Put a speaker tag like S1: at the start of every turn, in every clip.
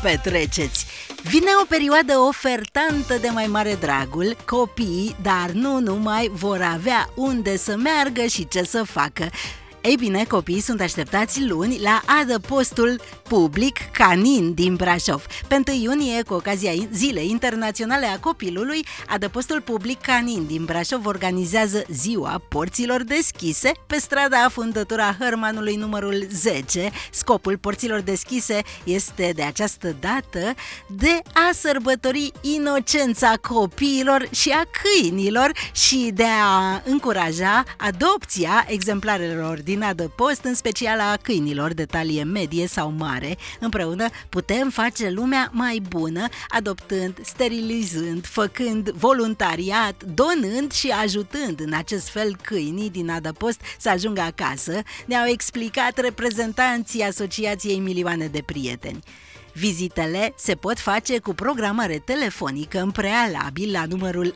S1: petreceți. Vine o perioadă ofertantă de mai mare dragul. Copiii, dar nu numai, vor avea unde să meargă și ce să facă. Ei bine, copiii sunt așteptați luni la adăpostul public canin din Brașov. Pe 1 iunie, cu ocazia Zilei Internaționale a Copilului, adăpostul public canin din Brașov organizează ziua porților deschise pe strada Fundătura Hărmanului numărul 10. Scopul porților deschise este de această dată de a sărbători inocența copiilor și a câinilor și de a încuraja adopția exemplarelor din adăpost, în special a câinilor de talie medie sau mare. Împreună putem face lumea mai bună, adoptând, sterilizând, făcând voluntariat, donând și ajutând în acest fel câinii din adăpost să ajungă acasă, ne-au explicat reprezentanții Asociației Milioane de Prieteni. Vizitele se pot face cu programare telefonică în prealabil la numărul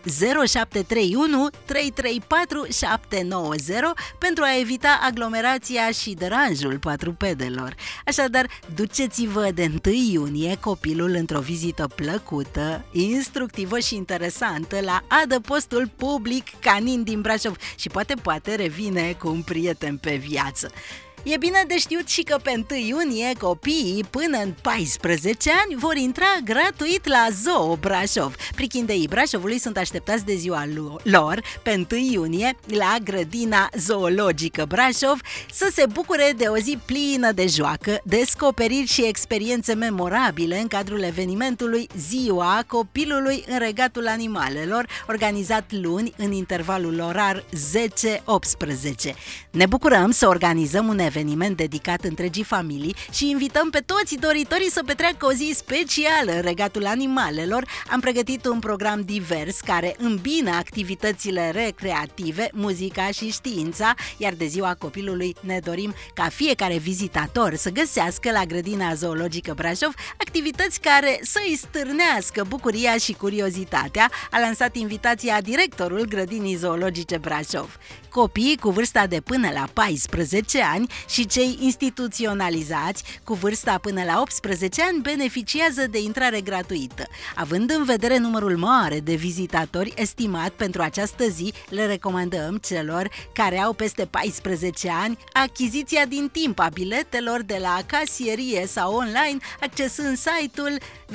S1: 0731 334 790 pentru a evita aglomerația și deranjul patrupedilor. Așadar, duceți-vă de 1 iunie copilul într-o vizită plăcută, instructivă și interesantă la adăpostul public canin din Brașov și poate revine cu un prieten pe viață. E bine de știut și că pe 1 iunie copiii până în 14 ani vor intra gratuit la Zoo Brașov. Prichindeii Brașovului sunt așteptați de ziua lor pe 1 iunie la grădina zoologică Brașov să se bucure de o zi plină de joacă, descoperiri și experiențe memorabile în cadrul evenimentului Ziua Copilului în Regatul Animalelor, organizat luni în intervalul orar 10-18. Ne bucurăm să organizăm un eveniment dedicat întregii familii și invităm pe toți doritorii să petreacă o zi specială în Regatul Animalelor. Am pregătit un program divers care îmbină activitățile recreative, muzica și știința, iar de ziua copilului ne dorim ca fiecare vizitator să găsească la grădina zoologică Brașov activități care să-i stârnească bucuria și curiozitatea, a lansat invitația directorul grădinii zoologice Brașov. Copiii cu vârsta de până la 14 ani și cei instituționalizați cu vârsta până la 18 ani beneficiază de intrare gratuită. Având în vedere numărul mare de vizitatori estimat pentru această zi, le recomandăm celor care au peste 14 ani achiziția din timp a biletelor de la casierie sau online, accesând site-ul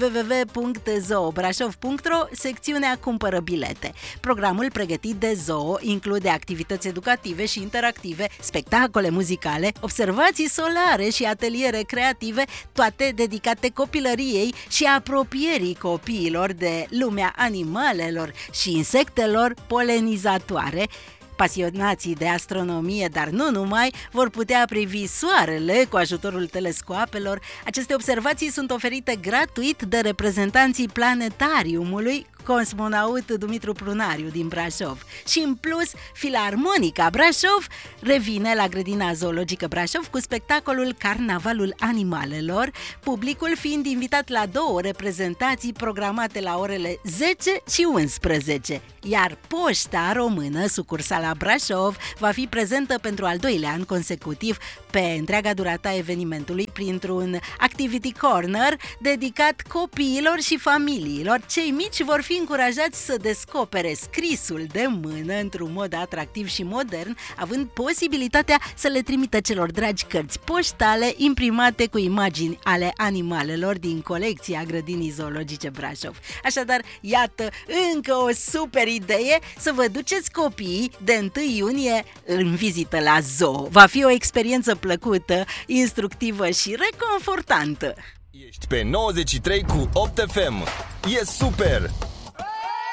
S1: www.zoobrașov.ro, secțiunea Cumpără bilete. Programul pregătit de Zoo include activități educative și interactive, spectacole muzicale, observații solare și ateliere creative, toate dedicate copilăriei și apropierii copiilor de lumea animalelor și insectelor polenizatoare. Pasionații de astronomie, dar nu numai, vor putea privi soarele cu ajutorul telescoapelor. Aceste observații sunt oferite gratuit de reprezentanții planetariumului cosmonaut Dumitru Prunariu din Brașov. Și în plus, Filarmonica Brașov revine la grădina zoologică Brașov cu spectacolul Carnavalul Animalelor, publicul fiind invitat la 2 reprezentații programate la orele 10 și 11. Iar Poșta Română, sucursala Brașov, va fi prezentă pentru al 2-lea an consecutiv pe întreaga durată a evenimentului printr-un Activity Corner dedicat copiilor și familiilor. Cei mici vor fi încurajați să descopere scrisul de mână într-un mod atractiv și modern, având posibilitatea să le trimită celor dragi cărți poștale imprimate cu imagini ale animalelor din colecția grădinii zoologice Brașov. Așadar, iată încă o super idee să vă duceți copiii de 1 iunie în vizită la zoo. Va fi o experiență plăcută, instructivă și reconfortantă.
S2: Ești pe 93 cu 8 FM. E super!